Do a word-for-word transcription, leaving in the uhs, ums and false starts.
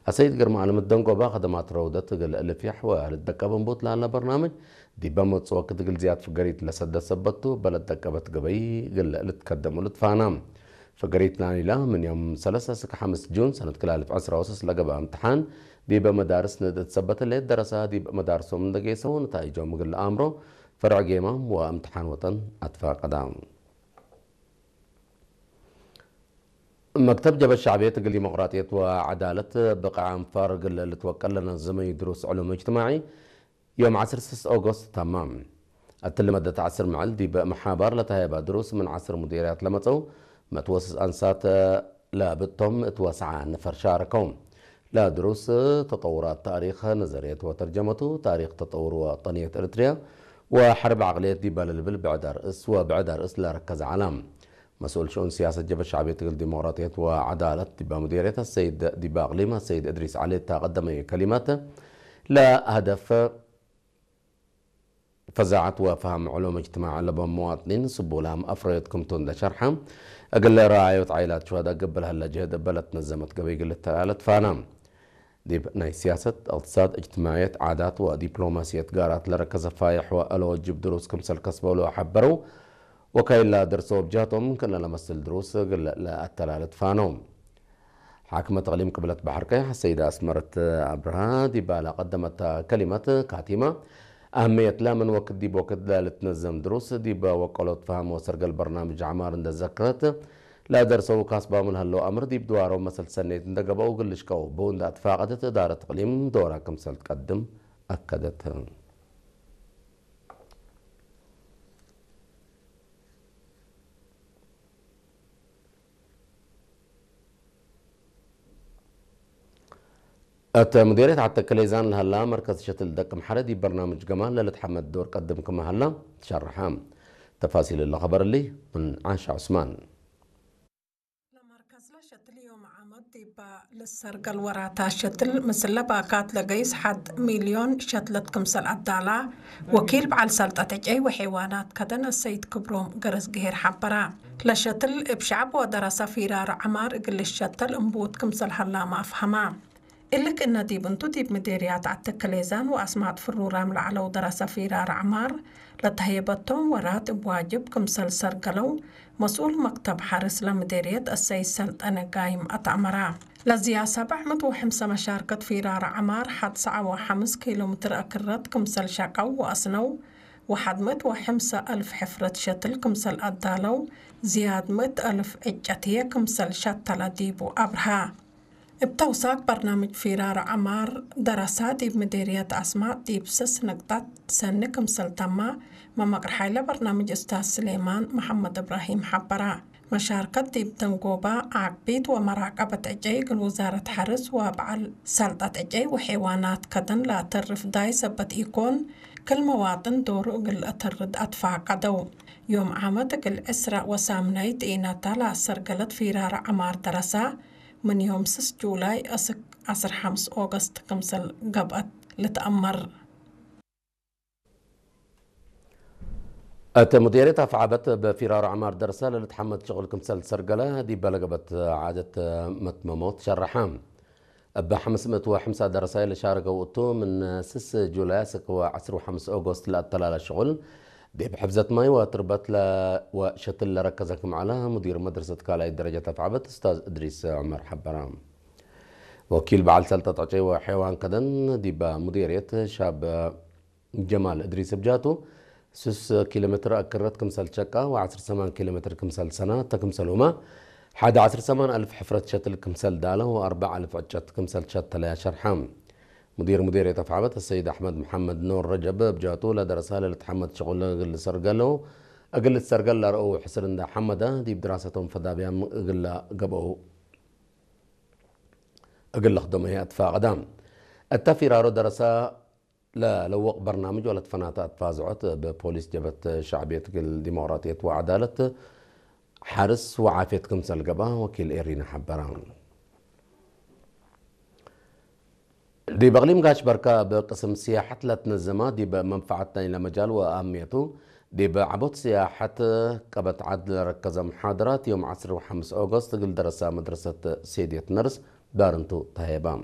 السيد قرم على مدنقو با خدمات روضة قل ألف يحوى للدكابن بوت لأنا برنامج دي بموت وقت قل زياد فقريت لسد سبتو بلد دكابت قبي قل لتقدموا لتفانام فقريت لاني لا من يوم ثلاثة سكة خمس جون سنة كل ألف عشرة وسس لقبا امتحان دي بمدارس ندت سبت اللي درسها دي بمدارسهم من دقيسة ونتائجهم قل أمره فرع جيمام وامتحان وطن أطفاء قدام. مكتب جبهة الشعبية الديمقراطية وعدالة بقع انفارق اللي توكل لنا زمي دروس علوم اجتماعي يوم عصر ستة أغسطس تمام. التل مدة عصر معل دي محابر لتهيبا دروس من عصر مديريات لمتو متوسس أنسات لا بالتم توسع نفر شاركهم لا دروس تطورات تاريخ نظرية وترجمته تاريخ تطور وطنية إريتريا وحرب عقلية دي بالبل بعد رئيس وبعد رئيس لا ركز علام مسؤول شؤون سياسة جبهة الشعبية الديمقراطية وعدالة دبا مديرية السيد دبا غليمة السيد إدريس علي تقدم كلماته لا هدف فزاعة وفهم علوم اجتماع لبا مواطنين صبوا لهم أفريتكم تند شرحا أقل راعي عائلات شهداء قبل هلا جهد بلد نزمت قبيل التالت فانام ديب ناي سياسة اقتصاد اجتماعية عادات ودبلوماسية قارات لركز فايح وألو جب دروس كمسل كسبوا له حبروا وكاي لا درسوا بجاتهم كنا لمسل دروس قل لا التلالت فانوم حاكمة تغليم قبلة بحر كيح السيدة أسمرت أبرها ديبالا قدمت كلمة كاتمة أهمية لا من وقت ديب وقت لا لتنظم دروس ديبا وقالت فهم وسرق البرنامج عمار عند ذكرت لا درسوا كاسبا من هلو أمر ديب دوارو مسل سنة دقبا وقلش كو بون اتفاقدت إدارة تغليم دورا كمسل تقدم أكدت أت مديرية عتك كليزان لهلا مركز شتل دق محردي برنامج جمال للتحمد دور قدمكم هلا شرحام تفاصيل الخبر اللي من عاشا عثمان. لمركز لشتل يوم عمد ديبا للسرقل وراتا شتل مثل باكات لقيس حد مليون شتلت كمسل عدالة وكيل بعل سلطة اي وحيوانات كدن السيد كبروم قرس قهير حبرا لشتل بشعب ودراسة فيرار عمار قل الشتل انبوت كمسل هلا ما افهما إلك إن ديب انتو ديب مديريات عتكليزان وأسمات فرورام لعلو دراسة فيرار عمار لتهيبتهم ورات بواجب كمسل سرقلو مسؤول مكتب حارس لمديرية السيد سلطنة قايم أتعمرا لزيا سبع متوحمسة مشاركة فيرار عمار حد سعة وحمس كيلومتر أكرت كمسل شاقو وأسنو وحد مت وحمسة ألف حفرة شتل كمسل أدالو زياد مت ألف إجاتية كمسل شتل ديبو أبرها بتوثيق برنامج فيرار عمار دراسات بمديرية أسماء ديب سس نقطة سنة كمسل تما ما مقرحيلة برنامج أستاذ سليمان محمد إبراهيم حبرا مشاركة ديب تنقوبة عقبيت ومراقبة أجي وزارة حرس وبعل سلطة أجي وحيوانات كدن لا ترف داي سبت يكون كل مواطن دور قل أترد أدفع قدو يوم عامد قل إسراء وسامنيت إينا تالا سرقلت فيرار عمار دراسة من يوم ستة جولاي أسك عصر خمسة أغسطس كمسل قبأت لتأمر أت مديرية أفعبت بفرار عمار درسة لتحمد شغل كمسل سرقلة دي بلقبت عادة متمموت شرحام بحمس وحمسة درسة اللي شاركوا أتو من ستة جولاي سك وعصر وخمسة أغسطس لأطلال الشغل دي بحفزة ماي وتربت ل وشتل ركزكم على مدير مدرسة كالاي درجة أفعبت أستاذ إدريس عمر حبرام وكيل بعل سلطة عجي وحيوان كدن دي بمديرية شاب جمال إدريس بجاتو سس كيلومتر أكرت كمسل شكا وعصر سمان كيلومتر كمسل سنة تكمسل هما حد عصر سمان ألف حفرة شتل كمسل دالة وأربع ألف عجت كمسل شتل يا شرحام مدير مديرية أفعبت السيد أحمد محمد نور رجب بجاتو لدرسها لتحمد شغل قل سرقلو أقل السرقل رأو حسرن دا حمدا دي بدراستهم فدابيا قل قبو أقل خدمه هي أطفاء قدام التفيرارو درسا لا لو برنامج ولا تفنات أتفازعت ببوليس جبت شعبية الديمقراطية وعدالة حارس وعافية كمسل قبا وكيل إيرينا حبران دي بغليم قاش بركة بقسم سياحة لا تنظمها دي بمنفعتنا إلى مجال وأهميته دي بعبط سياحة كبت عدل ركز محاضرات يوم عصر وخمس أغسطس قل درسها مدرسة سيدية نرس دارنتو تهيبان